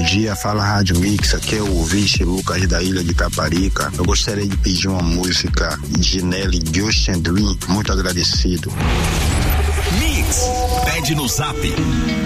dia, fala Rádio Mix, aqui é o ouvinte Lucas da Ilha de Caparica. Eu gostaria de pedir uma música de Nelly, Ghost and Dream, muito agradecido. Mix, pede no Zap